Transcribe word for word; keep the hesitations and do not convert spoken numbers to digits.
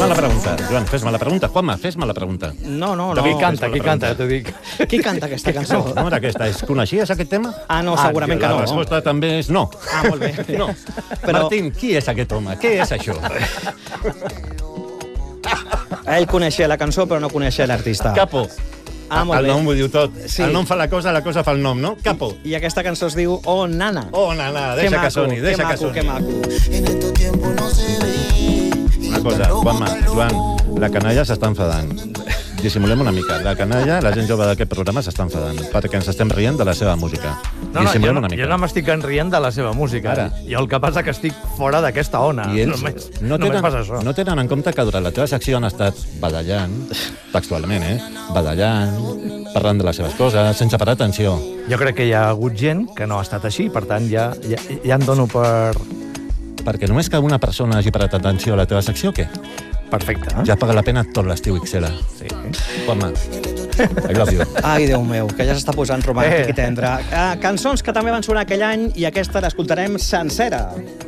Fes-me la pregunta, Joan, fes-me la pregunta. Juanma, fes-me la pregunta. No, no, no. Qui canta, qui canta, t'ho dic. Qui canta aquesta cançó? No era aquesta. És, coneixies aquest tema? Ah, no, segurament que La no. resposta també és no. Ah, molt bé. No. Però- Martín, qui és aquest home? Què és això? Ell coneixia la cançó, però no coneixia l'artista. Capo. Ah, molt El bé. nom ho diu tot. Sí. El nom fa la cosa, la cosa fa el nom, no? Capo. I aquesta cançó es diu Oh, Nana. Oh, nana, Que deixa maco, que soni, deixa que que soni. maco, que maco. Una cosa, Juanma, Joan, la canalla s'està enfadant. Dissimulem una mica. La canalla, la gent jove d'aquest programa s'està enfadant perquè ens estem rient de la seva música. No, no, jo Dissimulem no, una jo mica. no m'estic enrient de la seva música. Ara. Jo el que passa que estic fora d'aquesta ona. I ells només, no, només tenen, passa això. no tenen en compte que durant la teva secció han estat badallant, textualment, eh? Badallant, parlant de les seves coses, sense parar atenció. Jo crec que hi ha hagut gent que no ha estat així, per tant, ja, ja, ja em dono per... Perquè només que una persona hagi parat atenció a la teva secció, què? Perfecte. Eh? Ja paga la pena tot l'estiu X L. Sí. Juanma, I love you. Ai, Déu meu, que ja s'està posant romàntic Eh. i tendre. Uh, cançons que també van sonar aquell any i aquesta l'escoltarem sencera.